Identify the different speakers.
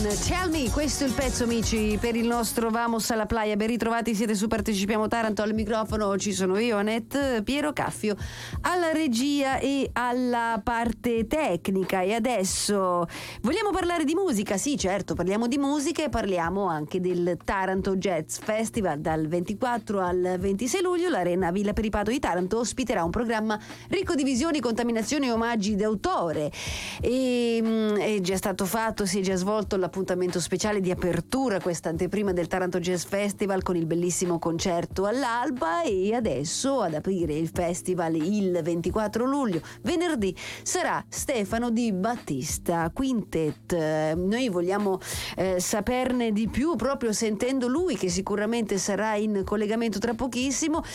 Speaker 1: Tell Me, questo è il pezzo, amici, per il nostro Vamos alla Playa. Ben ritrovati, siete su Partecipiamo Taranto. Al microfono ci sono io, Annette, Piero Caffio alla regia e alla parte tecnica. E adesso vogliamo parlare di musica? Sì, certo, parliamo di musica e parliamo anche del Taranto Jazz Festival. Dal 24 al 26 luglio l'Arena Villa Peripato di Taranto ospiterà un programma ricco di visioni, contaminazioni e omaggi d'autore. E è già stato fatto, si è già svolto l'appuntamento speciale di apertura, questa anteprima del Taranto Jazz Festival, con il bellissimo concerto all'alba, e adesso ad aprire il festival il 24 luglio, venerdì, sarà Stefano Di Battista Quintet. Noi vogliamo saperne di più proprio sentendo lui, che sicuramente sarà in collegamento tra pochissimo.